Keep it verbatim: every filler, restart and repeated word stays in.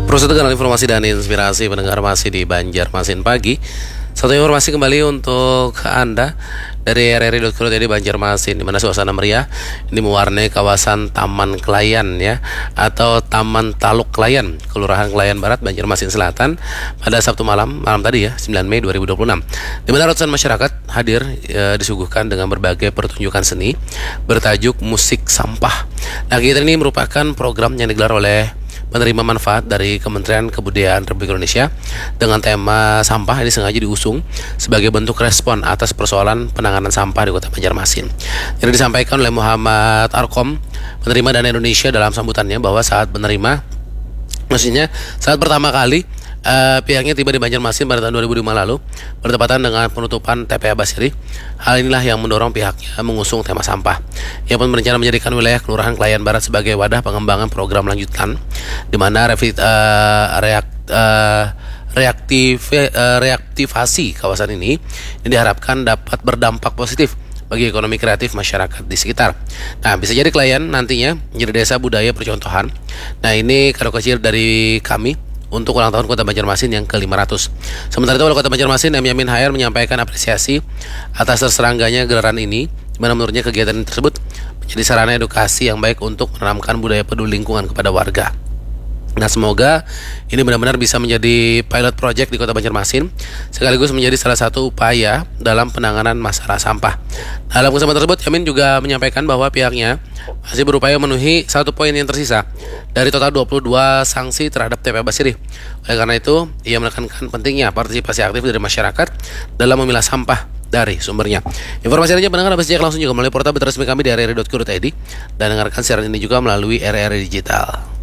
Proses dengan informasi dan inspirasi pendengar masih di Banjarmasin Pagi. Satu informasi kembali untuk Anda dari r r i dot co dot i d Banjarmasin, di mana suasana meriah ini mewarnai kawasan Taman Kelayan ya, atau Taman Taluk Kelayan, Kelurahan Kelayan Barat, Banjarmasin Selatan pada Sabtu malam, malam tadi ya, sembilan Mei dua ribu dua puluh enam. Di mana ratusan masyarakat hadir e, disuguhkan dengan berbagai pertunjukan seni bertajuk Musik Sampah. Nah, kegiatan ini merupakan program yang digelar oleh penerima manfaat dari Kementerian Kebudayaan Republik Indonesia dengan tema sampah. Ini sengaja diusung sebagai bentuk respon atas persoalan penanganan sampah di Kota Banjarmasin. Jadi disampaikan oleh Muhammad Arkom, penerima dana Indonesia, dalam sambutannya bahwa saat menerima, maksudnya saat pertama kali Uh, pihaknya tiba di Banjarmasin pada tahun dua ribu lima lalu, bertepatan dengan penutupan T P A Basiri. Hal inilah yang mendorong pihaknya mengusung tema sampah. Ia pun berencana menjadikan wilayah Kelurahan Kelayan Barat sebagai wadah pengembangan program lanjutan, di mana revi, uh, reak, uh, reaktif, uh, reaktivasi kawasan ini, ini diharapkan dapat berdampak positif bagi ekonomi kreatif masyarakat di sekitar. Nah, bisa jadi Kelayan nantinya menjadi desa budaya percontohan. Nah, ini kado kecil dari kami untuk ulang tahun Kota Banjarmasin yang ke lima ratus. Sementara itu, Wali Kota Banjarmasin M Yamin Hair menyampaikan apresiasi atas terselenggaraannya gelaran ini, di mana menurutnya kegiatan tersebut menjadi sarana edukasi yang baik untuk menanamkan budaya peduli lingkungan kepada warga. Nah, semoga ini benar-benar bisa menjadi pilot project di Kota Banjarmasin, sekaligus menjadi salah satu upaya dalam penanganan masalah sampah. Dalam kesempatan tersebut, Yamin juga menyampaikan bahwa pihaknya masih berupaya memenuhi satu poin yang tersisa dari total dua puluh dua sanksi terhadap T P A Basiri. Oleh karena itu, ia menekankan pentingnya partisipasi aktif dari masyarakat dalam memilah sampah dari sumbernya. Informasi lainnya pendengar dapat dicek langsung juga melalui portal resmi kami di r r i dot co dot i d, dan dengarkan siaran ini juga melalui R R I Digital.